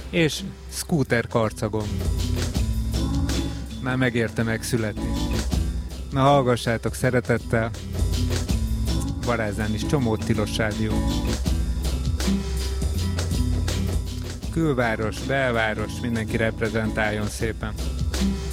és Scooter karcagon. Már megérte megszületni. Na hallgassátok szeretettel, Varázslán is Csomót Tilos Rádió. Külváros, belváros, mindenki reprezentáljon szépen.